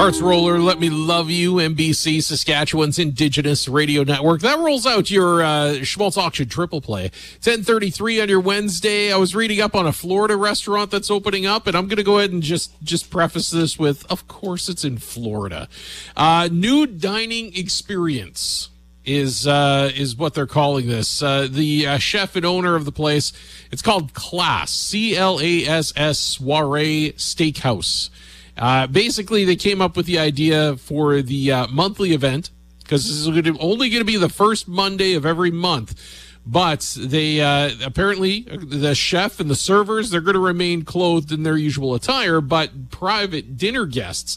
Hearts Roller, Let Me Love You, NBC, Saskatchewan's Indigenous Radio Network. That rolls out your Schmaltz Auction triple play. 10:33 on your Wednesday. I was reading up on a Florida restaurant that's opening up, and I'm going to go ahead and just preface this with, of course it's in Florida. New dining experience is what they're calling this. The chef and owner of the place, it's called Class, C-L-A-S-S Soiree Steakhouse. Basically, they came up with the idea for the monthly event, because this is only going to be the first Monday of every month. But they apparently, the chef and the servers, they're going to remain clothed in their usual attire, but private dinner guests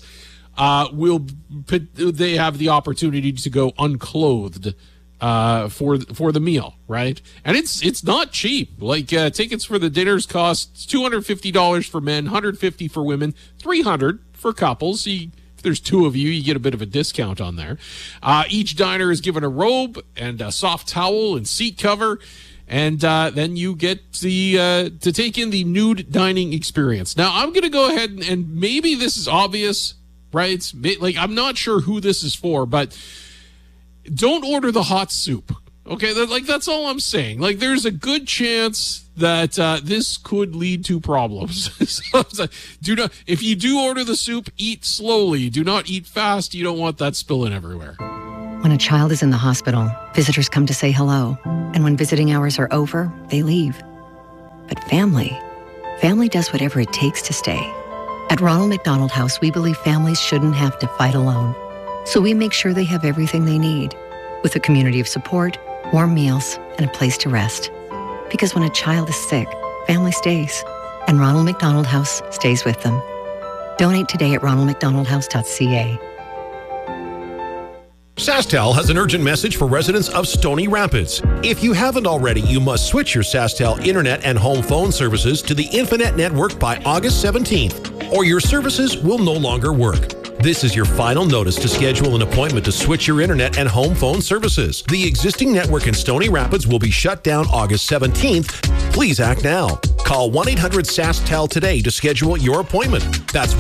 they have the opportunity to go unclothed for the meal, right? And it's not cheap. Like tickets for the dinners cost $250 for men, $150 for women, $300 for couples. If there's two of you, you get a bit of a discount on there. Each diner is given a robe and a soft towel and seat cover, and then you get to take in the nude dining experience. Now, I'm going to go ahead and maybe this is obvious, right? Like, I'm not sure who this is for, but don't order the hot soup. Okay, that's all I'm saying. Like, there's a good chance that this could lead to problems. So, if you do order the soup, eat slowly. Do not eat fast. You don't want that spilling everywhere. When a child is in the hospital, visitors come to say hello. And when visiting hours are over, they leave. But family does whatever it takes to stay. At Ronald McDonald House, we believe families shouldn't have to fight alone. So we make sure they have everything they need, with a community of support, warm meals, and a place to rest. Because when a child is sick, family stays, and Ronald McDonald House stays with them. Donate today at ronaldmcdonaldhouse.ca. SaskTel has an urgent message for residents of Stony Rapids. If you haven't already, you must switch your SaskTel internet and home phone services to the Infinet network by August 17th, or your services will no longer work. This is your final notice to schedule an appointment to switch your internet and home phone services. The existing network in Stony Rapids will be shut down August 17th. Please act now. Call 1-800-SaskTel today to schedule your appointment. That's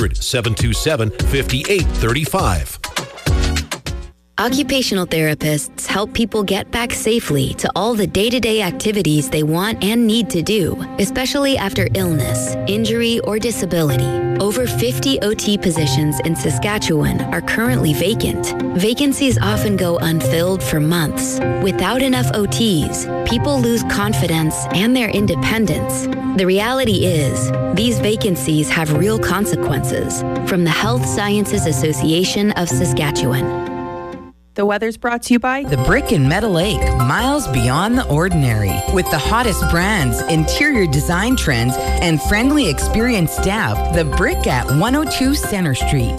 1-800-727-5835. Occupational therapists help people get back safely to all the day-to-day activities they want and need to do, especially after illness, injury, or disability. Over 50 OT positions in Saskatchewan are currently vacant. Vacancies often go unfilled for months. Without enough OTs, people lose confidence and their independence. The reality is, these vacancies have real consequences. From the Health Sciences Association of Saskatchewan. The weather's brought to you by The Brick in Meadow Lake, miles beyond the ordinary. With the hottest brands, interior design trends, and friendly, experienced staff, The Brick at 102 Center Street.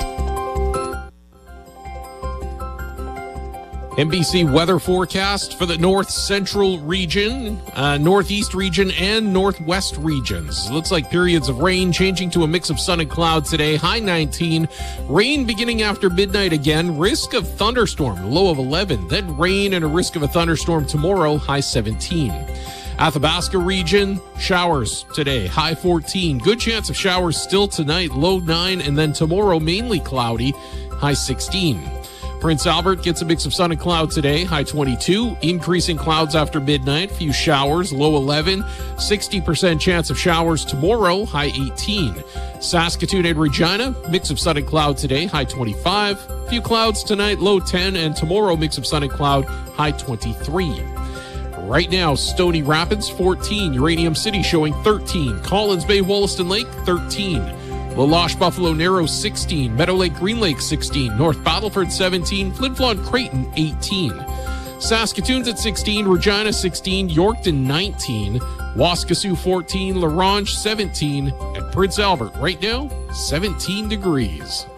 NBC weather forecast for the north central region, northeast region, and northwest regions. Looks like periods of rain changing to a mix of sun and cloud today. High 19. Rain beginning after midnight again. Risk of thunderstorm, low of 11. Then rain and a risk of a thunderstorm tomorrow, high 17. Athabasca region, showers today, high 14. Good chance of showers still tonight, low 9. And then tomorrow, mainly cloudy, high 16. Prince Albert gets a mix of sun and cloud today, high 22. Increasing clouds after midnight, few showers, low 11. 60% chance of showers tomorrow, high 18. Saskatoon and Regina, mix of sun and cloud today, high 25. Few clouds tonight, low 10. And tomorrow, mix of sun and cloud, high 23. Right now, Stony Rapids, 14. Uranium City showing 13. Collins Bay, Wollaston Lake, 13. La Loche, Buffalo Narrows, 16. Meadow Lake, Green Lake, 16. North Battleford, 17. Flin Flon, Creighton, 18. Saskatoon's at 16. Regina, 16. Yorkton, 19. Waskesiu, 14. La Ronge, 17. And Prince Albert, right now, 17 degrees.